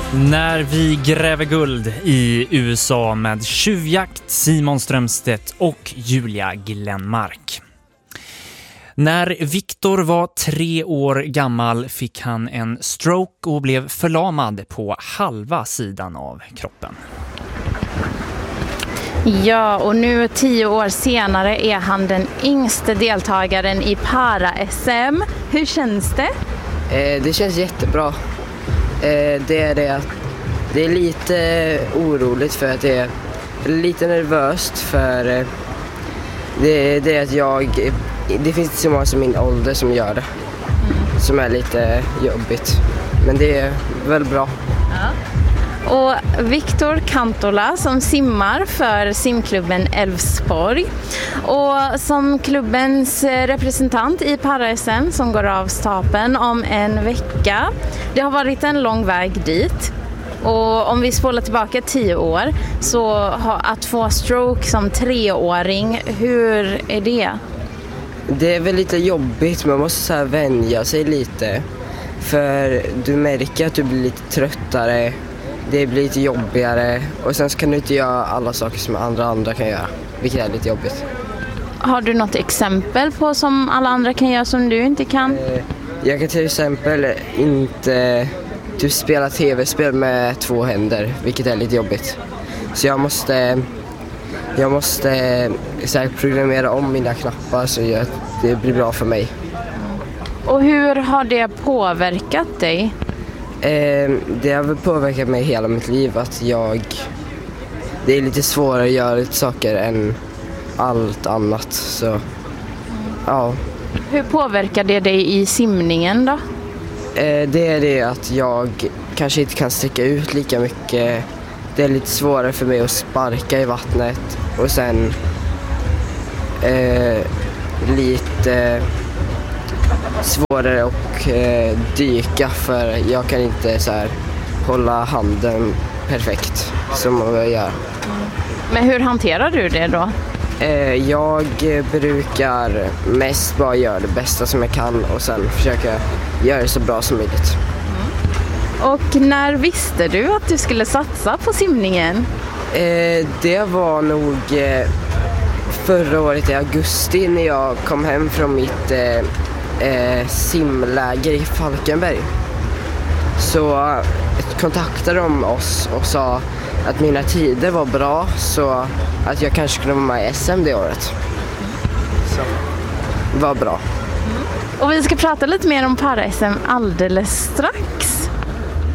När vi gräver guld i USA med tjuvjakt, Simon Strömstedt och Julia Glenmark. När Viktor var 3 år gammal fick han en stroke och blev förlamad på halva sidan av kroppen. Ja, och nu 10 år senare är han den yngste deltagaren i para-SM. Hur känns det? Det känns jättebra. Det är lite oroligt för att det är lite nervöst för det är att det finns inte så många som min ålder som gör det. Som är lite jobbigt. Men det är väl bra. Ja. Och Viktor Kantola som simmar för simklubben Älvsborg och som klubbens representant i para-SM som går av stapeln om en vecka. Det har varit en lång väg dit. Och om vi spolar tillbaka 10 år så att få stroke som 3-åring, hur är det? Det är väl lite jobbigt, man måste så här vänja sig lite. För du märker att du blir lite tröttare, det blir lite jobbigare och sen så kan du inte göra alla saker som andra kan göra, vilket är lite jobbigt. Har du något exempel på som alla andra kan göra som du inte kan? Jag kan till exempel inte spela tv-spel med 2 händer, vilket är lite jobbigt. Så jag måste så här, programmera om mina knappar så att det blir bra för mig. Och hur har det påverkat dig? Det har väl påverkat mig hela mitt liv att det är lite svårare att göra lite saker än allt annat. Så, ja. Hur påverkar det dig i simningen då? Det är det att jag kanske inte kan sticka ut lika mycket. Det är lite svårare för mig att sparka i vattnet och sen lite svårare att dyka för jag kan inte så här hålla handen perfekt som jag gör. Men hur hanterar du det då? Jag brukar mest bara göra det bästa som jag kan och sen försöka göra det så bra som möjligt. Och när visste du att du skulle satsa på simningen? Det var nog förra året i augusti när jag kom hem från mitt simläger i Falkenberg. Så kontaktade de oss och sa att mina tider var bra så att jag kanske kunde vara med i SM det året. Så det var bra. Och vi ska prata lite mer om para-SM alldeles strax.